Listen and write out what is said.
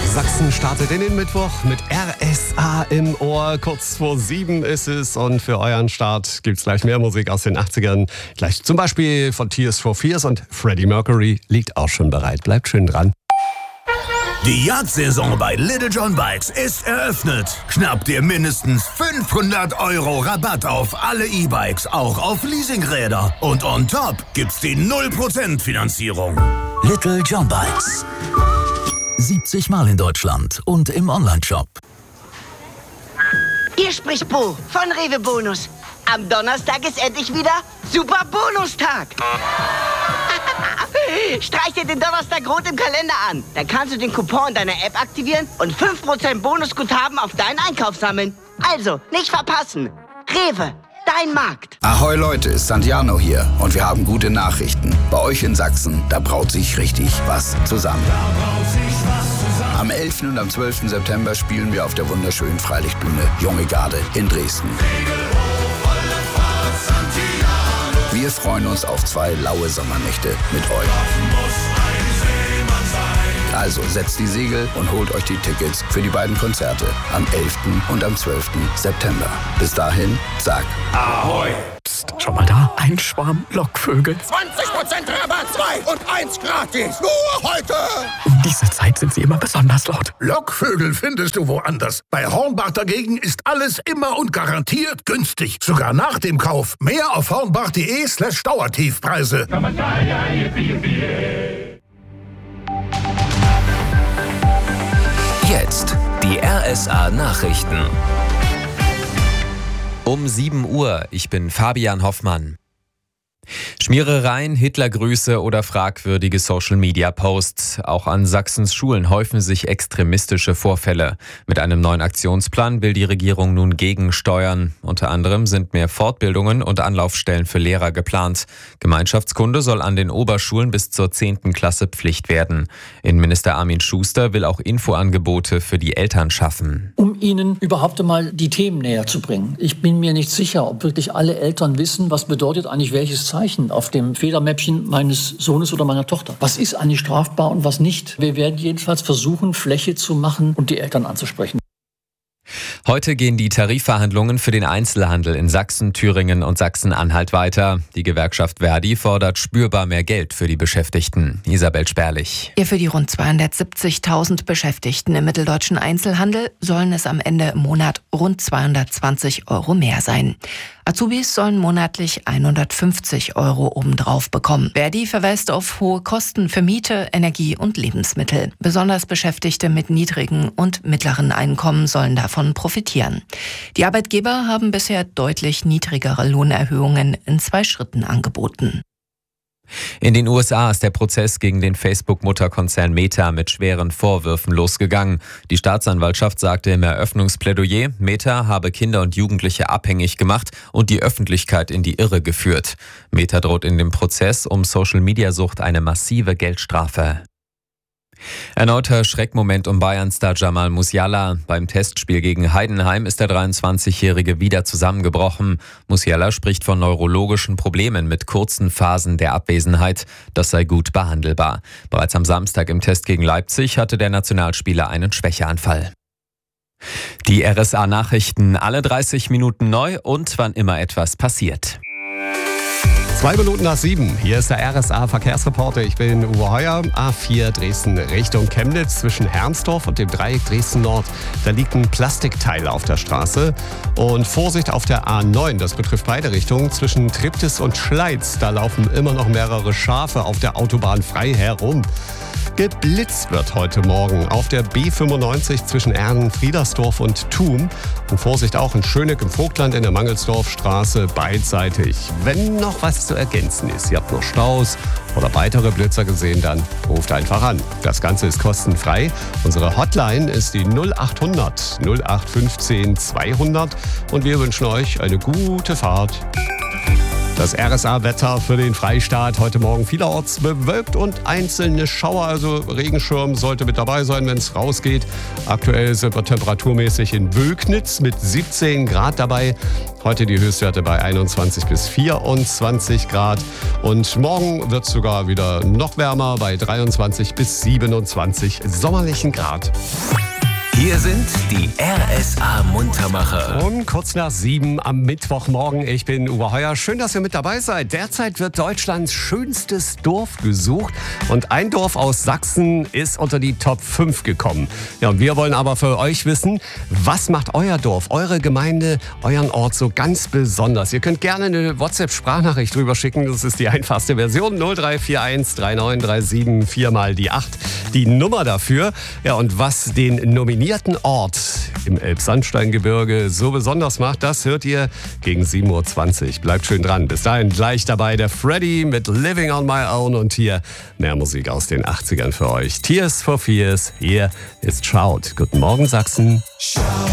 Sachsen startet in den Mittwoch mit RSA im Ohr. Kurz vor 7 ist es und für euren Start gibt's gleich mehr Musik aus den 80ern. Gleich zum Beispiel von Tears for Fears und Freddie Mercury liegt auch schon bereit. Bleibt schön dran. Die Jagdsaison bei Little John Bikes ist eröffnet. Schnapp dir mindestens 500 € Rabatt auf alle E-Bikes, auch auf Leasingräder. Und on top gibt's die 0% Finanzierung. Little John Bikes. 70 Mal in Deutschland und im Onlineshop. Hier spricht Bo von Rewe Bonus. Am Donnerstag ist endlich wieder Super Bonustag. Streich dir den Donnerstag rot im Kalender an. Dann kannst du den Coupon in deiner App aktivieren und 5% Bonusguthaben auf deinen Einkauf sammeln. Also, nicht verpassen. Rewe, dein Markt. Ahoi Leute, Santiano hier und wir haben gute Nachrichten. Bei euch in Sachsen, da braut sich richtig was zusammen. Am 11. und am 12. September spielen wir auf der wunderschönen Freilichtbühne Junge Garde in Dresden. Wir freuen uns auf 2 laue Sommernächte mit euch. Also setzt die Segel und holt euch die Tickets für die beiden Konzerte am 11. und am 12. September. Bis dahin, sag Ahoi! Psst, schau mal da, ein Schwarm Lockvögel. 20% Rabatt, 2 und 1 gratis. Nur heute! Um diese Zeit sind sie immer besonders laut. Lockvögel findest du woanders. Bei Hornbach dagegen ist alles immer und garantiert günstig. Sogar nach dem Kauf. Mehr auf hornbach.de/Dauertiefpreise. Jetzt die RSA Nachrichten. Um 7 Uhr, ich bin Fabian Hoffmann. Schmierereien, Hitlergrüße oder fragwürdige Social-Media-Posts. Auch an Sachsens Schulen häufen sich extremistische Vorfälle. Mit einem neuen Aktionsplan will die Regierung nun gegensteuern. Unter anderem sind mehr Fortbildungen und Anlaufstellen für Lehrer geplant. Gemeinschaftskunde soll an den Oberschulen bis zur 10. Klasse Pflicht werden. Innenminister Armin Schuster will auch Infoangebote für die Eltern schaffen. Um ihnen überhaupt einmal die Themen näher zu bringen. Ich bin mir nicht sicher, ob wirklich alle Eltern wissen, was bedeutet eigentlich welches Zeichen auf dem Federmäppchen meines Sohnes oder meiner Tochter. Was ist eigentlich strafbar und was nicht? Wir werden jedenfalls versuchen, Fläche zu machen und die Eltern anzusprechen. Heute gehen die Tarifverhandlungen für den Einzelhandel in Sachsen, Thüringen und Sachsen-Anhalt weiter. Die Gewerkschaft Verdi fordert spürbar mehr Geld für die Beschäftigten. Isabel Sperlich. Ja, für die rund 270.000 Beschäftigten im mitteldeutschen Einzelhandel sollen es am Ende im Monat rund 220 € mehr sein. Azubis sollen monatlich 150 € obendrauf bekommen. Verdi verweist auf hohe Kosten für Miete, Energie und Lebensmittel. Besonders Beschäftigte mit niedrigen und mittleren Einkommen sollen davon profitieren. Die Arbeitgeber haben bisher deutlich niedrigere Lohnerhöhungen in 2 Schritten angeboten. In den USA ist der Prozess gegen den Facebook-Mutterkonzern Meta mit schweren Vorwürfen losgegangen. Die Staatsanwaltschaft sagte im Eröffnungsplädoyer, Meta habe Kinder und Jugendliche abhängig gemacht und die Öffentlichkeit in die Irre geführt. Meta droht in dem Prozess um Social-Media-Sucht eine massive Geldstrafe. Erneuter Schreckmoment um Bayern-Star Jamal Musiala. Beim Testspiel gegen Heidenheim ist der 23-Jährige wieder zusammengebrochen. Musiala spricht von neurologischen Problemen mit kurzen Phasen der Abwesenheit. Das sei gut behandelbar. Bereits am Samstag im Test gegen Leipzig hatte der Nationalspieler einen Schwächeanfall. Die RSA-Nachrichten alle 30 Minuten neu und wann immer etwas passiert. 2 Minuten nach 7. Hier ist der RSA-Verkehrsreporter. Ich bin Uwe Heuer. A4 Dresden Richtung Chemnitz zwischen Hermsdorf und dem Dreieck Dresden-Nord. Da liegt ein Plastikteil auf der Straße. Und Vorsicht auf der A9. Das betrifft beide Richtungen. Zwischen Triptis und Schleiz. Da laufen immer noch mehrere Schafe auf der Autobahn frei herum. Geblitzt wird heute Morgen auf der B95 zwischen Erden, Friedersdorf und Thum. Und Vorsicht auch in Schöneck im Vogtland in der Mangelsdorfstraße beidseitig. Wenn noch was zu ergänzen ist, ihr habt noch Staus oder weitere Blitzer gesehen, dann ruft einfach an. Das Ganze ist kostenfrei. Unsere Hotline ist die 0800 0815 200 und wir wünschen euch eine gute Fahrt. Das RSA-Wetter für den Freistaat. Heute Morgen vielerorts bewölkt und einzelne Schauer. Also Regenschirm sollte mit dabei sein, wenn es rausgeht. Aktuell sind wir temperaturmäßig in Wülknitz mit 17 Grad dabei. Heute die Höchstwerte bei 21 bis 24 Grad. Und morgen wird es sogar wieder noch wärmer bei 23 bis 27 sommerlichen Grad. Hier sind die RSA-Muntermacher. Und kurz nach 7 am Mittwochmorgen. Ich bin Uwe Heuer. Schön, dass ihr mit dabei seid. Derzeit wird Deutschlands schönstes Dorf gesucht. Und ein Dorf aus Sachsen ist unter die Top 5 gekommen. Ja, und wir wollen aber für euch wissen, was macht euer Dorf, eure Gemeinde, euren Ort so ganz besonders? Ihr könnt gerne eine WhatsApp-Sprachnachricht drüber schicken. Das ist die einfachste Version. 0341 3937 4 mal die 8. Die Nummer dafür. Ja, und was den nominierten Ort im Elbsandsteingebirge so besonders macht, das hört ihr gegen 7.20 Uhr. Bleibt schön dran. Bis dahin gleich dabei der Freddy mit Living on My Own und hier mehr Musik aus den 80ern für euch. Tears for Fears, hier ist Shout. Guten Morgen Sachsen.